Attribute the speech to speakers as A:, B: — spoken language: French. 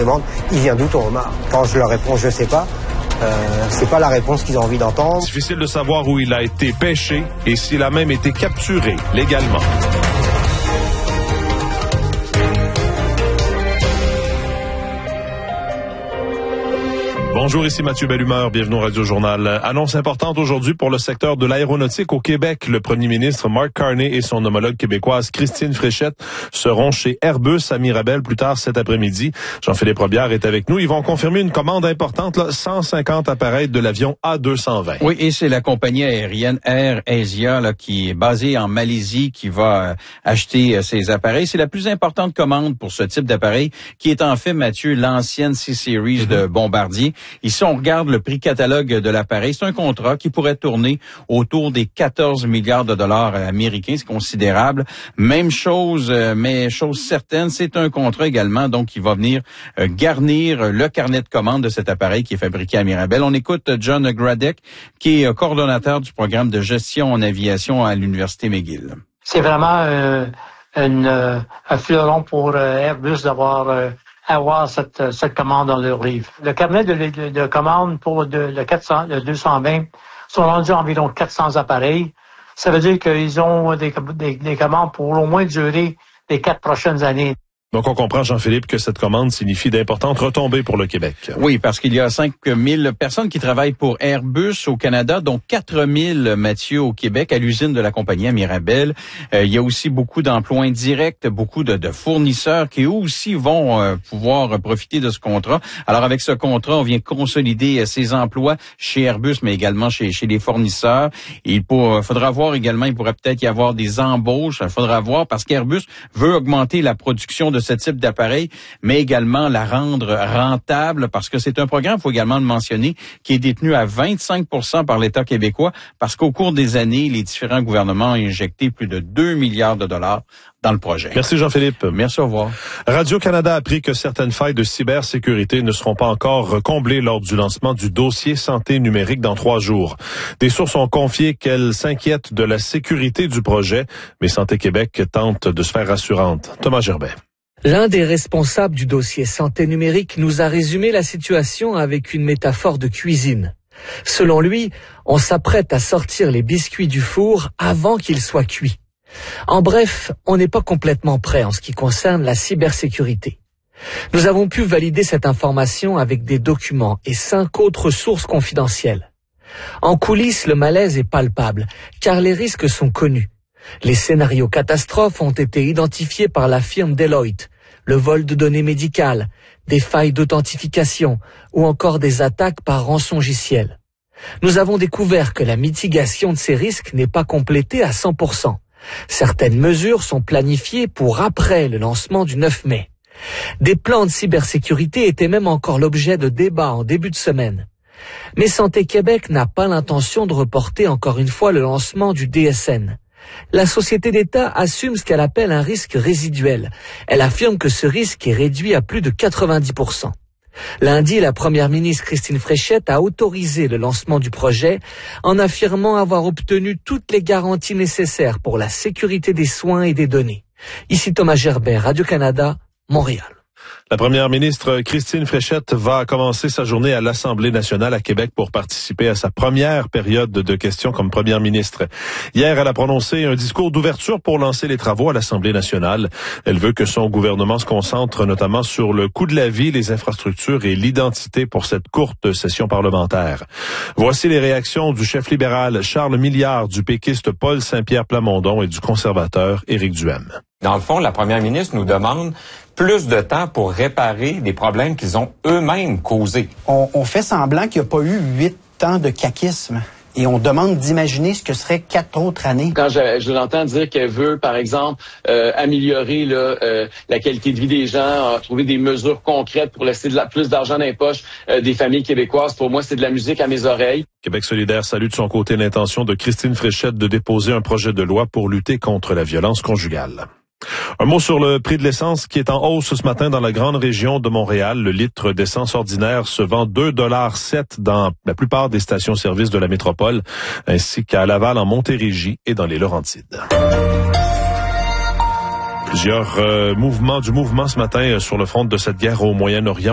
A: demandent « Il vient d'où ton homard ?» Quand je leur réponds « Je sais pas », c'est pas la réponse qu'ils ont envie d'entendre.
B: Difficile de savoir où il a été pêché et s'il a même été capturé légalement. Bonjour, ici Mathieu Bellumeur, bienvenue au Radio Journal. Annonce importante aujourd'hui pour le secteur de l'aéronautique au Québec. Le premier ministre Mark Carney et son homologue québécoise Christine Fréchette seront chez Airbus à Mirabel plus tard cet après-midi. Jean-Philippe Robillard est avec nous. Ils vont confirmer une commande importante, 150 appareils de l'avion A220.
C: Oui, et c'est la compagnie aérienne Air Asia qui est basée en Malaisie qui va acheter ces appareils. C'est la plus importante commande pour ce type d'appareil qui est en fait, Mathieu, l'ancienne C-Series de Bombardier. Ici, on regarde le prix catalogue de l'appareil. C'est un contrat qui pourrait tourner autour des 14 milliards de dollars américains. C'est considérable. Même chose, mais chose certaine, c'est un contrat également donc qui va venir garnir le carnet de commande de cet appareil qui est fabriqué à Mirabel. On écoute John Gradek, qui est coordonnateur du programme de gestion en aviation à l'Université McGill.
D: C'est vraiment un fleuron pour Airbus d'avoir avoir cette commande dans leur livre. Le carnet de commandes pour le 220 sont rendus environ 400 appareils. Ça veut dire qu'ils ont des commandes pour au moins durer les 4 prochaines années.
B: Donc, on comprend, Jean-Philippe, que cette commande signifie d'importantes retombées pour le Québec.
C: Oui, parce qu'il y a 5000 personnes qui travaillent pour Airbus au Canada, dont 4000, Mathieu, au Québec, à l'usine de la compagnie à Mirabel. Il y a aussi beaucoup d'emplois indirects, beaucoup de fournisseurs qui eux aussi vont pouvoir profiter de ce contrat. Alors, avec ce contrat, on vient consolider ces emplois chez Airbus, mais également chez les fournisseurs. Il faudra voir également, il pourrait peut-être y avoir des embauches. Il faudra voir parce qu'Airbus veut augmenter la production de ce type d'appareil, mais également la rendre rentable parce que c'est un programme, il faut également le mentionner, qui est détenu à 25% par l'État québécois parce qu'au cours des années, les différents gouvernements ont injecté plus de 2 milliards de dollars dans le projet.
B: Merci Jean-Philippe.
C: Merci, au revoir.
B: Radio-Canada a appris que certaines failles de cybersécurité ne seront pas encore comblées lors du lancement du dossier santé numérique dans 3 jours. Des sources ont confié qu'elles s'inquiètent de la sécurité du projet, mais Santé Québec tente de se faire rassurante. Thomas Gerbet.
E: L'un des responsables du dossier santé numérique nous a résumé la situation avec une métaphore de cuisine. Selon lui, on s'apprête à sortir les biscuits du four avant qu'ils soient cuits. En bref, on n'est pas complètement prêt en ce qui concerne la cybersécurité. Nous avons pu valider cette information avec des documents et 5 autres sources confidentielles. En coulisses, le malaise est palpable, car les risques sont connus. Les scénarios catastrophes ont été identifiés par la firme Deloitte, le vol de données médicales, des failles d'authentification ou encore des attaques par rançongiciel. Nous avons découvert que la mitigation de ces risques n'est pas complétée à 100%. Certaines mesures sont planifiées pour après le lancement du 9 mai. Des plans de cybersécurité étaient même encore l'objet de débats en début de semaine. Mais Santé Québec n'a pas l'intention de reporter encore une fois le lancement du DSN. La société d'État assume ce qu'elle appelle un risque résiduel. Elle affirme que ce risque est réduit à plus de 90%. Lundi, la première ministre Christine Fréchette a autorisé le lancement du projet en affirmant avoir obtenu toutes les garanties nécessaires pour la sécurité des soins et des données. Ici Thomas Gerbet, Radio-Canada, Montréal.
B: La première ministre Christine Fréchette va commencer sa journée à l'Assemblée nationale à Québec pour participer à sa première période de questions comme première ministre. Hier, elle a prononcé un discours d'ouverture pour lancer les travaux à l'Assemblée nationale. Elle veut que son gouvernement se concentre notamment sur le coût de la vie, les infrastructures et l'identité pour cette courte session parlementaire. Voici les réactions du chef libéral Charles Milliard, du péquiste Paul Saint-Pierre Plamondon et du conservateur Éric Duhem.
F: Dans le fond, la première ministre nous demande plus de temps pour réparer des problèmes qu'ils ont eux-mêmes causés.
G: On fait semblant qu'il n'y a pas eu 8 ans de caquisme. Et on demande d'imaginer ce que seraient 4 autres années.
H: Quand je l'entends dire qu'elle veut, par exemple, améliorer la qualité de vie des gens, trouver des mesures concrètes pour laisser plus d'argent dans les poches des familles québécoises, pour moi, c'est de la musique à mes oreilles.
B: Québec solidaire salue de son côté l'intention de Christine Fréchette de déposer un projet de loi pour lutter contre la violence conjugale. Un mot sur le prix de l'essence qui est en hausse ce matin dans la grande région de Montréal. Le litre d'essence ordinaire se vend 2,07 $ dans la plupart des stations-service de la métropole, ainsi qu'à Laval, en Montérégie et dans les Laurentides. Plusieurs mouvements ce matin sur le front de cette guerre au Moyen-Orient.